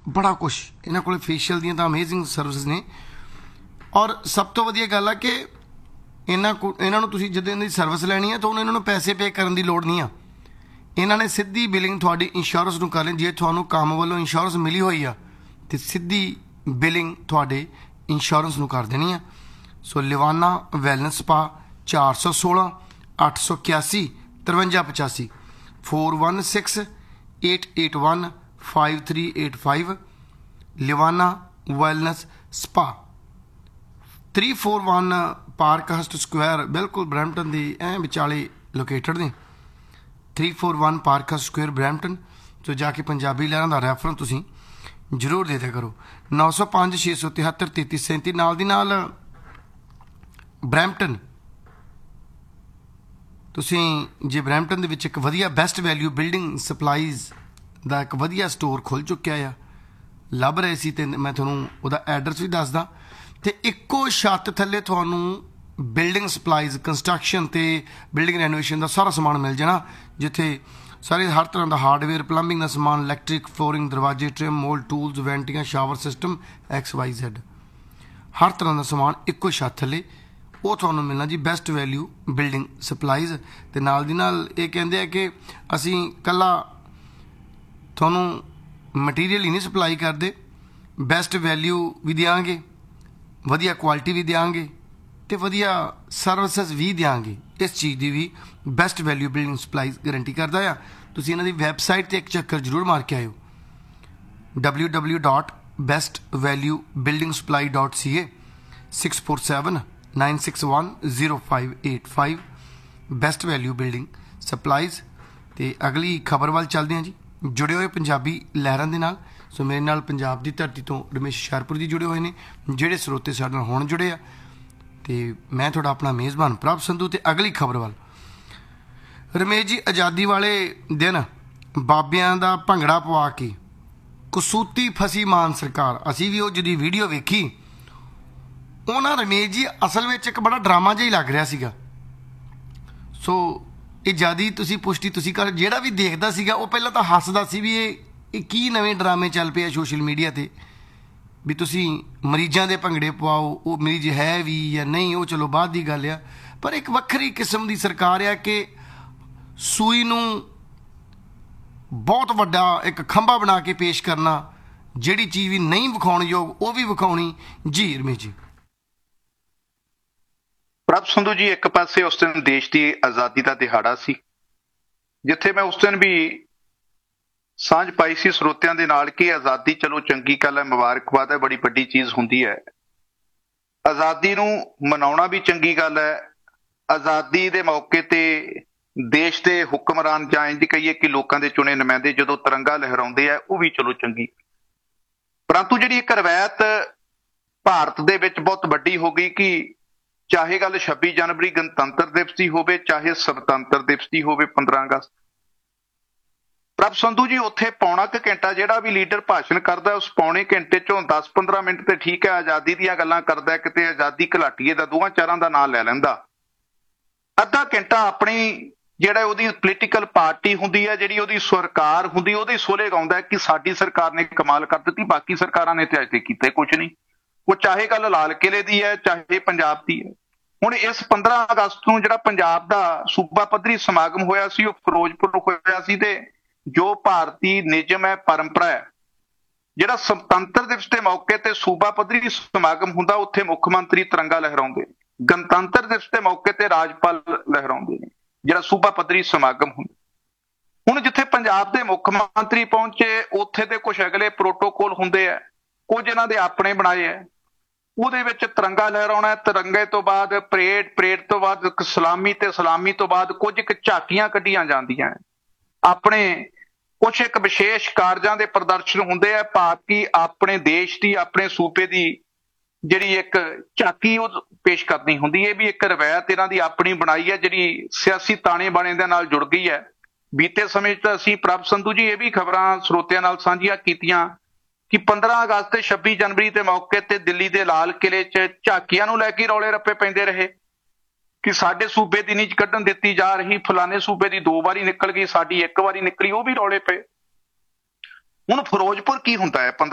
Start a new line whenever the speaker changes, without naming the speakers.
बड़ा कुछ इन्हां कोल फेशियल ਦੀਆਂ ਤਾਂ ਅਮੇਜ਼ਿੰਗ ਸਰਵਿਸਿਜ਼ ਨੇ। ਔਰ ਸਭ ਤੋਂ ਵਧੀਆ ਗੱਲ ਆ ਕਿ ਇਹਨਾਂ ਨੂੰ ਤੁਸੀਂ ਜਦੋਂ ਇਹਨਾਂ ਦੀ ਸਰਵਿਸ ਲੈਣੀ ਹੈ ਤਾਂ ਉਹਨਾਂ ਨੂੰ ਪੈਸੇ ਪੇ ਕਰਨ ਦੀ ਲੋੜ ਨਹੀਂ ਆ। ਇਹਨਾਂ ਨੇ ਸਿੱਧੀ ਬਿਲਿੰਗ ਤੁਹਾਡੀ ਇੰਸ਼ੋਰੈਂਸ ਨੂੰ ਕਰ ਲੈਣੀ। ਜੇ ਤੁਹਾਨੂੰ ਕੰਮ ਵੱਲੋਂ ਇੰਸ਼ੋਰੈਂਸ ਮਿਲੀ ਹੋਈ ਆ ਤੇ ਸਿੱਧੀ ਬਿਲਿੰਗ ਤੁਹਾਡੇ ਇੰਸ਼ੋਰੈਂਸ ਨੂੰ ਕਰ ਦੇਣੀ ਆ। ਸੋ ਲਿਵਾਨਾ wellness spa 416 881 5385 416 881 5385 ਲਿਵਾਨਾ wellness spa 341 ਪਾਰਕਹਰਸਟ Square ਬਿਲਕੁਲ ਬਰੈਂਪਟਨ ਦੇ ਐਂ ਵਿਚਾਲੇ ਲੋਕੇਟਡ ਨੇ। 341 ਪਾਰਕਹਰਸਟ ਸਕੁਆਇਰ ਬਰੈਂਪਟਨ। ਸੋ ਜਾ ਕੇ ਪੰਜਾਬੀ ਲਹਿਰਾਂ ਦਾ ਰੈਫਰੈਂਸ ਤੁਸੀਂ ਜ਼ਰੂਰ ਦੇ ਦਿਆ ਕਰੋ। 905 673 3337 ਨਾਲ ਦੀ ਨਾਲ ਬਰੈਂਪਟਨ ਤੁਸੀਂ ਜੇ ਬਰੈਂਪਟਨ ਦੇ ਵਿੱਚ ਇੱਕ ਵਧੀਆ ਬੈਸਟ ਵੈਲਿਊ ਬਿਲਡਿੰਗ ਸਪਲਾਈਜ਼ ਦਾ ਇੱਕ ਵਧੀਆ ਸਟੋਰ ਖੁੱਲ੍ਹ ਚੁੱਕਿਆ ਆ, ਲੱਭ ਰਹੇ ਸੀ ਤੇ ਮੈਂ ਤੁਹਾਨੂੰ ਉਹਦਾ ਐਡਰੈਸ ਵੀ ਦੱਸਦਾ। ਤੇ ਇੱਕੋ ਛੱਤ ਥੱਲੇ ਤੁਹਾਨੂੰ ਬਿਲਡਿੰਗ ਸਪਲਾਈਜ਼ ਕੰਸਟਰਕਸ਼ਨ ਤੇ ਬਿਲਡਿੰਗ ਰੈਨੋਵੇਸ਼ਨ ਦਾ ਸਾਰਾ ਸਮਾਨ ਮਿਲ ਜਾਣਾ, ਜਿੱਥੇ ਸਾਰੇ ਹਰ ਤਰ੍ਹਾਂ ਦਾ ਹਾਰਡਵੇਅਰ ਪਲੰਬਿੰਗ ਦਾ ਸਮਾਨ, ਇਲੈਕਟ੍ਰਿਕ, ਫਲੋਰਿੰਗ, ਦਰਵਾਜ਼ੇ, trim, mould, tools, ਵੈਂਟੀਆਂ, shower system XYZ ਹਰ ਤਰ੍ਹਾਂ ਦਾ ਸਮਾਨ ਇੱਕੋ ਛੱਤ ਥੱਲੇ ਉਹ ਤੁਹਾਨੂੰ ਮਿਲਣਾ ਜੀ। Best value building supplies. ਤੇ ਨਾਲ ਦੀ ਨਾਲ ਇਹ ਕਹਿੰਦੇ ਆ ਕਿ ਅਸੀਂ ਇਕੱਲਾ ਤੁਹਾਨੂੰ ਮਟੀਰੀਅਲ ਹੀ ਨਹੀਂ ਸਪਲਾਈ ਕਰਦੇ, ਬੈਸਟ ਵੈਲਿਊ ਵੀ ਦਿਆਂਗੇ, ਵਧੀਆ ਕੁਆਲਿਟੀ ਵੀ ਦਿਆਂਗੇ ਤੇ ਵਧੀਆ ਸਰਵਿਸਿਜ਼ ਵੀ ਦਿਆਂਗੇ। ਇਸ ਚੀਜ਼ ਦੀ ਵੀ best value building supplies guarantee ਕਰਦਾ ਆ। ਤੁਸੀਂ ਇਹਨਾਂ ਦੀ ਵੈਬਸਾਈਟ 'ਤੇ ਇੱਕ ਚੱਕਰ ਜ਼ਰੂਰ ਮਾਰ ਕੇ ਆਇਓ, www.bestvaluebuildingsupply.ca 647 961 0585 best value building supplies. ਤੇ ਅਗਲੀ ਖਬਰ ਵੱਲ ਚੱਲਦੇ ਹਾਂ ਜੀ। ਜੁੜੇ ਹੋਏ ਪੰਜਾਬੀ ਲਹਿਰਾਂ ਦੇ ਨਾਲ। ਸੋ ਮੇਰੇ ਨਾਲ ਪੰਜਾਬ ਦੀ ਧਰਤੀ ਤੋਂ ਰਮੇਸ਼ ਹੁਸ਼ਿਆਰਪੁਰ ਜੀ ਜੁੜੇ ਹੋਏ ਨੇ, ਜਿਹੜੇ ਸਰੋਤੇ ਸਾਡੇ ਨਾਲ ਹੁਣ ਜੁੜੇ ਆ। ਤੇ ਮੈਂ ਤੁਹਾਡਾ ਆਪਣਾ ਮੇਜ਼ਬਾਨ ਪ੍ਰਭ ਸੰਧੂ। ਤੇ ਅਗਲੀ ਖਬਰ ਵੱਲ, ਰਮੇਸ਼ ਜੀ, ਆਜ਼ਾਦੀ ਵਾਲੇ ਦਿਨ ਬਾਬਿਆਂ ਦਾ ਭੰਗੜਾ ਪਵਾ ਕੇ ਕਸੂਤੀ ਫਸੀ ਮਾਨ ਸਰਕਾਰ। ਅਸੀਂ ਵੀ ਉਹ ਜਿਹਦੀ ਵੀਡੀਓ ਵੇਖੀ, ਉਹਨਾਂ ਰਮੇਸ਼ ਜੀ ਅਸਲ ਵਿੱਚ ਇੱਕ ਬੜਾ ਡਰਾਮਾ ਜਿਹਾ ਹੀ ਲੱਗ ਰਿਹਾ ਸੀਗਾ। ਸੋ ਇਹ ਜਿਆਦਾ ਤੁਸੀਂ ਪੁਸ਼ਟੀ ਤੁਸੀਂ ਕਰ, ਜਿਹੜਾ ਵੀ ਦੇਖਦਾ ਸੀਗਾ ਉਹ ਪਹਿਲਾਂ ਤਾਂ ਹੱਸਦਾ ਸੀ ਵੀ ਇਹ ਕੀ ਨਵੇਂ ਡਰਾਮੇ ਚੱਲ ਪਏ ਆ ਸੋਸ਼ਲ ਮੀਡੀਆ 'ਤੇ, ਵੀ ਤੁਸੀਂ ਮਰੀਜ਼ਾਂ ਦੇ ਭੰਗੜੇ ਪਵਾਓ। ਉਹ ਮਰੀਜ਼ ਹੈ ਵੀ ਜਾਂ ਨਹੀਂ ਉਹ ਚਲੋ ਬਾਅਦ ਦੀ ਗੱਲ ਆ, ਪਰ ਇੱਕ ਵੱਖਰੀ ਕਿਸਮ ਦੀ ਸਰਕਾਰ ਆ ਕਿ ਸੂਈ ਨੂੰ ਬਹੁਤ ਵੱਡਾ ਇੱਕ ਖੰਭਾ ਬਣਾ ਕੇ ਪੇਸ਼ ਕਰਨਾ, ਜਿਹੜੀ ਚੀਜ਼ ਵੀ ਨਹੀਂ ਵਿਖਾਉਣ ਯੋਗ ਉਹ ਵੀ ਵਿਖਾਉਣੀ। ਜੀ ਰਮੇਸ਼ ਜੀ।
ਪ੍ਰਭ ਸੰਧੂ ਜੀ, ਇੱਕ ਪਾਸੇ ਉਸ ਦਿਨ ਦੇਸ਼ ਦੀ ਆਜ਼ਾਦੀ ਦਾ ਦਿਹਾੜਾ ਸੀ, ਜਿੱਥੇ ਮੈਂ ਉਸ ਦਿਨ ਵੀ ਸਾਂਝ ਪਾਈ ਸੀ ਸਰੋਤਿਆਂ ਦੇ ਨਾਲ ਕਿ ਆਜ਼ਾਦੀ ਚਲੋ ਚੰਗੀ ਗੱਲ ਹੈ, ਮੁਬਾਰਕਬਾਦ ਹੈ, ਬੜੀ ਵੱਡੀ ਚੀਜ਼ ਹੁੰਦੀ ਹੈ। ਆਜ਼ਾਦੀ ਨੂੰ ਮਨਾਉਣਾ ਵੀ ਚੰਗੀ ਗੱਲ ਹੈ। ਆਜ਼ਾਦੀ ਦੇ ਮੌਕੇ ਤੇ ਦੇਸ਼ ਦੇ ਹੁਕਮਰਾਨ ਜਾਂ ਇੰਝ ਕਹੀਏ ਕਿ ਲੋਕਾਂ ਦੇ ਚੁਣੇ ਨੁਮਾਇੰਦੇ ਜਦੋਂ ਤਿਰੰਗਾ ਲਹਿਰਾਉਂਦੇ ਆ ਉਹ ਵੀ ਚਲੋ ਚੰਗੀ। ਪਰੰਤੂ ਜਿਹੜੀ ਇੱਕ ਰਵਾਇਤ ਭਾਰਤ ਦੇ ਵਿੱਚ ਬਹੁਤ ਵੱਡੀ ਹੋ ਗਈ ਕਿ ਚਾਹੇ ਗੱਲ 26 ਜਨਵਰੀ ਗਣਤੰਤਰ ਦਿਵਸ ਦੀ ਹੋਵੇ, ਚਾਹੇ ਸੁਤੰਤਰ ਦਿਵਸ ਦੀ ਹੋਵੇ 15 ਅਗਸਤ। ਪ੍ਰਭ ਸੰਧੂ ਜੀ, ਉੱਥੇ ਪੌਣਾ ਕੁ ਘੰਟਾ ਜਿਹੜਾ ਵੀ ਲੀਡਰ ਭਾਸ਼ਣ ਕਰਦਾ ਉਸ ਪੌਣੇ ਘੰਟੇ ਚੋਂ 10-15 ਮਿੰਟ ਤੇ ਠੀਕ ਹੈ ਆਜ਼ਾਦੀ ਦੀਆਂ ਗੱਲਾਂ ਕਰਦਾ, ਕਿਤੇ ਆਜ਼ਾਦੀ ਘਲਾਟੀਏ ਦਾ ਦੋਵਾਂ ਚਾਰਾਂ ਦਾ ਨਾਂ ਲੈ ਲੈਂਦਾ। ਅੱਧਾ ਘੰਟਾ ਆਪਣੀ ਜਿਹੜਾ ਉਹਦੀ ਪੋਲੀਟੀਕਲ ਪਾਰਟੀ ਹੁੰਦੀ ਹੈ, ਜਿਹੜੀ ਉਹਦੀ ਸਰਕਾਰ ਹੁੰਦੀ, ਉਹਦੇ ਸੋਲੇ ਗਾਉਂਦਾ ਕਿ ਸਾਡੀ ਸਰਕਾਰ ਨੇ ਕਮਾਲ ਕਰ ਦਿੱਤੀ, ਬਾਕੀ ਸਰਕਾਰਾਂ ਨੇ ਤੇ ਅਜੇ ਕੀਤੇ ਕੁਝ ਨਹੀਂ। ਉਹ ਚਾਹੇ ਗੱਲ ਲਾਲ ਕਿਲੇ ਦੀ ਹੈ, ਚਾਹੇ ਪੰਜਾਬ ਦੀ ਹੈ। ਹੁਣ ਇਸ 15 ਅਗਸਤ ਨੂੰ ਜਿਹੜਾ ਪੰਜਾਬ ਦਾ ਸੂਬਾ ਪੱਧਰੀ ਸਮਾਗਮ ਹੋਇਆ ਸੀ ਉਹ ਫਿਰੋਜ਼ਪੁਰ ਹੋਇਆ ਸੀ, ਤੇ ਜੋ ਭਾਰਤੀ ਨਿਯਮ ਹੈ, ਪਰੰਪਰਾ ਹੈ, ਜਿਹੜਾ ਸੁਤੰਤਰ ਦਿਵਸ ਦੇ ਮੌਕੇ ਤੇ ਸੂਬਾ ਪੱਧਰੀ ਸਮਾਗਮ ਹੁੰਦਾ ਉੱਥੇ ਮੁੱਖ ਮੰਤਰੀ ਤਿਰੰਗਾ ਲਹਿਰਾਉਂਦੇ, ਗਣਤੰਤਰ ਦਿਵਸ ਦੇ ਮੌਕੇ ਤੇ ਰਾਜਪਾਲ ਲਹਿਰਾਉਂਦੇ ਨੇ, ਜਿਹੜਾ ਸੂਬਾ ਪੱਧਰੀ ਸਮਾਗਮ ਹੁੰਦਾ। ਹੁਣ ਜਿੱਥੇ ਪੰਜਾਬ ਦੇ ਮੁੱਖ ਮੰਤਰੀ ਪਹੁੰਚੇ ਉੱਥੇ ਦੇ ਕੁਝ ਅਗਲੇ ਪ੍ਰੋਟੋਕੋਲ ਹੁੰਦੇ ਆ, ਕੁਝ ਇਹਨਾਂ ਦੇ ਆਪਣੇ ਬਣਾਏ ਆ। ਉਹਦੇ ਵਿੱਚ ਤਿਰੰਗਾ ਲਹਿਰਾਉਣਾ, ਤਿਰੰਗੇ ਤੋਂ ਬਾਅਦ ਪਰੇਡ, ਪਰੇਡ ਤੋਂ ਬਾਅਦ ਸਲਾਮੀ, ਤੇ ਸਲਾਮੀ ਤੋਂ ਬਾਅਦ ਕੁਝ ਇੱਕ ਝਾਕੀਆਂ ਕੱਢੀਆਂ ਜਾਂਦੀਆਂ, ਆਪਣੇ ਕੁਝ ਇੱਕ ਵਿਸ਼ੇਸ਼ ਕਾਰਜਾਂ ਦੇ ਪ੍ਰਦਰਸ਼ਨ ਹੁੰਦੇ ਆ, ਭਾਵ ਕਿ ਆਪਣੇ ਦੇਸ਼ ਦੀ, ਆਪਣੇ ਸੂਬੇ ਦੀ ਜਿਹੜੀ ਇੱਕ ਝਾਕੀ ਉਹ ਪੇਸ਼ ਕਰਨੀ ਹੁੰਦੀ। ਇਹ ਵੀ ਇੱਕ ਰਵਾਇਤ ਇਹਨਾਂ ਦੀ ਆਪਣੀ ਬਣਾਈ ਹੈ, ਜਿਹੜੀ ਸਿਆਸੀ ਤਾਣੇ ਬਾਣੇ ਦੇ ਨਾਲ ਜੁੜ ਗਈ ਹੈ। ਬੀਤੇ ਸਮੇਂ 'ਚ ਅਸੀਂ ਪ੍ਰਭ ਸੰਧੂ ਜੀ ਇਹ ਵੀ ਖਬਰਾਂ ਸਰੋਤਿਆਂ ਨਾਲ ਸਾਂਝੀਆਂ ਕੀਤੀਆਂ ਕਿ 15 ਅਗਸਤ ਤੇ 26 ਜਨਵਰੀ ਦੇ ਮੌਕੇ ਤੇ ਦਿੱਲੀ ਦੇ ਲਾਲ ਕਿਲੇ 'ਚ ਝਾਕੀਆਂ ਨੂੰ ਲੈ ਕੇ ਰੌਲੇ ਰੱਪੇ ਪੈਂਦੇ ਰਹੇ ਕਿ ਸਾਡੇ ਸੂਬੇ ਦੀ ਨਹੀਂ ਕੱਢਣ ਦਿੱਤੀ ਜਾ ਰਹੀ, ਫਲਾਣੇ ਸੂਬੇ ਦੀ 2 ਵਾਰੀ ਨਿਕਲ ਗਈ, ਸਾਡੀ 1 ਵਾਰੀ ਨਿਕਲੀ, ਉਹ ਵੀ ਰੌਲੇ ਪਏ। ਹੁਣ ਫਿਰੋਜ਼ਪੁਰ ਕੀ ਹੁੰਦਾ ਹੈ